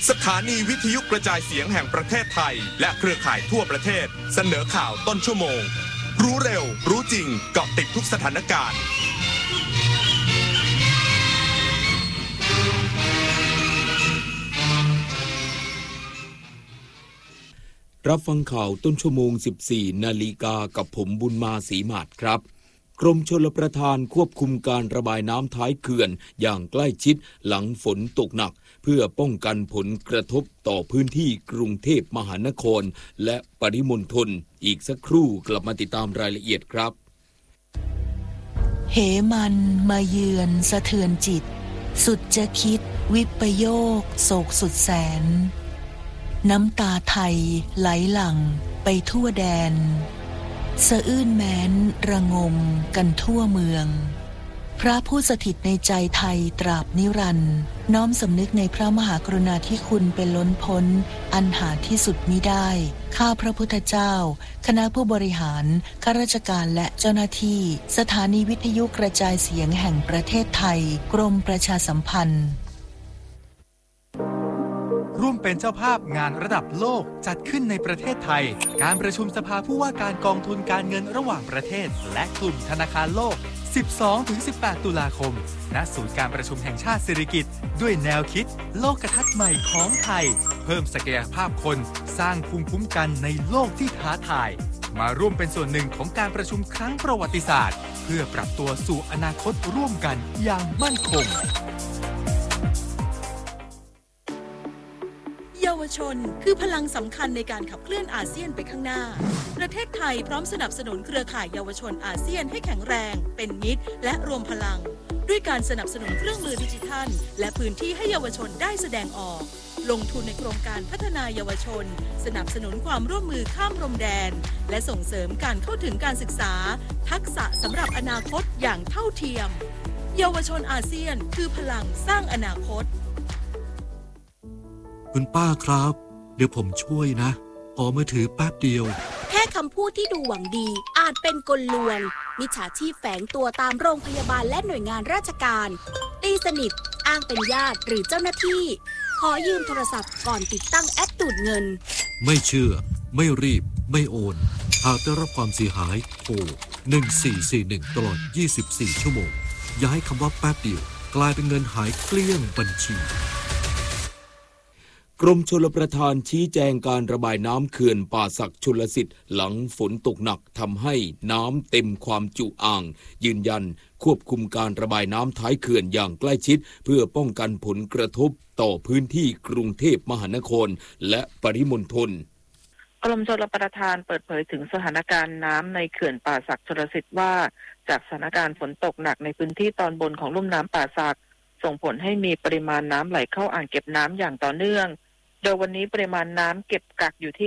สถานีวิทยุกระจายเสียงแห่งประเทศไทยและเครือข่ายทั่วประเทศเสนอข่าวต้นชั่วโมงรู้เร็วรู้จริงเกาะติดทุกสถานการณ์รับฟังข่าวต้นชั่วโมง 14 นาฬิกากับผมบุญมาศรีมาศครับกรมชลประทานควบคุมการระบายน้ำท้ายเขื่อนอย่างใกล้ชิดหลังฝนตกหนักเพื่อป้องกันผลกระทบต่อพื้นที่กรุงเทพมหานครและปริมณฑลอีกสักครู่กลับมาติดตามรายละเอียดครับเหมันมาเยือนสะเทือนจิตสุดจะคิดวิปโยคโศกสุดแสนน้ำตาไทยไหลหลั่งไปทั่วแดนสะอื้นแม้นระงมกันทั่วเมืองพระผู้สถิตในใจไทยตราบนิรันดร์น้อมสำนึกในพระมหากรุณาธิคุณเป็นล้นพ้นอันหาที่สุดมิได้ข้าพระพุทธเจ้าคณะผู้บริหารข้าราชการและเจ้าหน้าที่สถานีวิทยุกระจายเสียงแห่งประเทศไทยกรมประชาสัมพันธ์ร่วมเป็นเจ้าภาพงานระดับโลกจัดขึ้นในประเทศไทยการประชุมสภาผู้ว่าการกองทุนการเงินระหว่างประเทศและกลุ่มธนาคารโลก 12-18 ตุลาคมณศูนย์การประชุมแห่งชาติสิริกิติ์ด้วยแนวคิดโลกทัศน์ใหม่ของไทยเพิ่มศักยภาพคนสร้างภูมิคุ้มกันในโลกที่ท้าทายมาร่วมเป็นส่วนหนึ่งของการประชุมครั้งประวัติศาสตร์เพื่อปรับตัวสู่อนาคตร่วมกันอย่างมั่นคงเยาวชนคือพลังสำคัญในการขับเคลื่อนอาเซียนไปข้างหน้าประเทศไทยพร้อมสนับสนุนเครือข่ายเยาวชนอาเซียนให้แข็งแรงเป็นมิตรและรวมพลังด้วยการสนับสนุนเครื่องมือดิจิทัลและพื้นที่ให้เยาวชนได้แสดงออกลงทุนในโครงการพัฒนาเยาวชนสนับสนุนความร่วมมือข้ามพรมแดนและส่งเสริมการเข้าถึงการศึกษาทักษะสำหรับอนาคตอย่างเท่าเทียมเยาวชนอาเซียนคือพลังสร้างอนาคตคุณป้าครับเดี๋ยวผมช่วยนะขอมือถือแป๊บเดียวแค่คำพูดที่ดูหวังดีอาจเป็นกลลวงมิจฉาชีพแฝงตัวตามโรงพยาบาลและหน่วยงานราชการตีสนิทอ้างเป็นญาติหรือเจ้าหน้าที่ขอยืมโทรศัพท์ก่อนติดตั้งแอปดูดเงินไม่เชื่อไม่รีบไม่โอนหากได้รับความเสียหายโทร1441ตลอด24ชั่วโมงอย่าให้คำว่าแป๊บเดียวกลายเป็นเงินหายเกลี้ยงบัญชีกรมชลประทานชี้แจงการระบายน้ำเขื่อนป่าสักชลสิทธิ์หลังฝนตกหนักทำให้น้ำเต็มความจุอ่างยืนยันควบคุมการระบายน้ำท้ายเขื่อนอย่างใกล้ชิดเพื่อป้องกันผลกระทบต่อพื้นที่กรุงเทพมหานครและปริมณฑลกรมชลประทานเปิดเผยถึงสถานการณ์น้ำในเขื่อนป่าสักชลสิทธิ์ว่าจากสถานการณ์ฝนตกหนักในพื้นที่ตอนบนของลุ่มน้ำป่าสักส่งผลให้มีปริมาณน้ำไหลเข้าอ่างเก็บน้ำอย่างต่อเนื่องโดยวันนี้ปริมาณน้ำเก็บกักอยู่ที่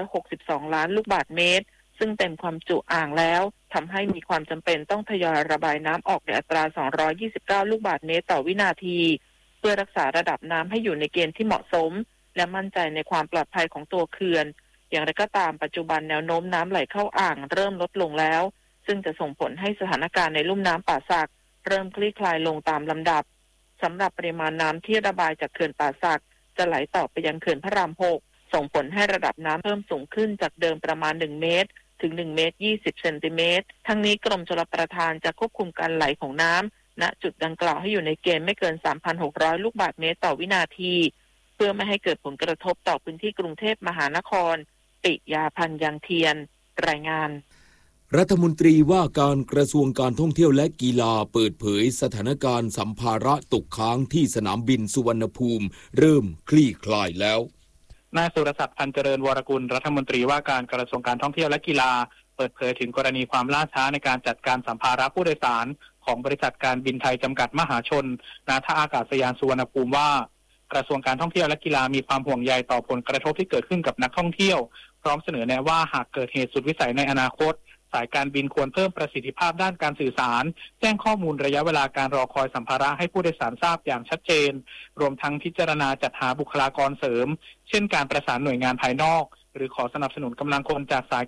962ล้านลูกบาศก์เมตรซึ่งเต็มความจุอ่างแล้วทำให้มีความจำเป็นต้องทยอยระบายน้ำออกในอัตรา229ลูกบาศก์เมตรต่อวินาทีเพื่อรักษาระดับน้ำให้อยู่ในเกณฑ์ที่เหมาะสมและมั่นใจในความปลอดภัยของตัวเขื่อนอย่างไรก็ตามปัจจุบันแนวโน้มน้ำไหลเข้าอ่างเริ่มลดลงแล้วซึ่งจะส่งผลให้สถานการณ์ในลุ่มน้ำป่าสักเริ่มคลี่คลายลงตามลำดับสำหรับปริมาณน้ำที่ระบายจากเขื่อนป่าสักจะไหลต่อไปยังเขื่อนพระราม 6ส่งผลให้ระดับน้ำเพิ่มสูงขึ้นจากเดิมประมาณ1เมตรถึง1เมตร20เซนติเมตรทั้งนี้กรมชลประทานจะควบคุมการไหลของน้ำณจุดดังกล่าวให้อยู่ในเกณฑ์ไม่เกิน 3,600 ลูกบาศก์เมตรต่อวินาทีเพื่อไม่ให้เกิดผลกระทบต่อพื้นที่กรุงเทพมหานครปิยาพันธ์ยังเทียนรายงานรัฐมนตรีว่าการกระทรวงการท่องเที่ยวและกีฬาเปิดเผยสถานการณ์สัมภาระตกค้างที่สนามบินสุวรรณภูมิเริ่มคลี่คลายแล้วนายสุรศักดิ์พันเจริญวรกุลรัฐมนตรีว่าการกระทรวงการท่องเที่ยวและกีฬาเปิดเผยถึงกรณีความล่าช้าในการจัดการสัมภาระผู้โดยสารของบริษัทการบินไทยจำกัดมหาชนณท่าอากาศยานสุวรรณภูมิว่ากระทรวงการท่องเที่ยวและกีฬามีความห่วงใยต่อผลกระทบที่เกิดขึ้นกับนักท่องเที่ยวพร้อมเสนอแนะว่าหากเกิดเหตุสุดวิสัยในอนาคตสายการบินควรเพิ่มประสิทธิภาพด้านการสื่อสารแจ้งข้อมูลระยะเวลาการรอคอยสัมภาระให้ผู้โดยสารทราบอย่างชัดเจนรวมทั้งพิจารณาจัดหาบุคลากรเสริมเช่นการประสานหน่วยงานภายนอกหรือขอสนับสนุนกำลังคนจากสาย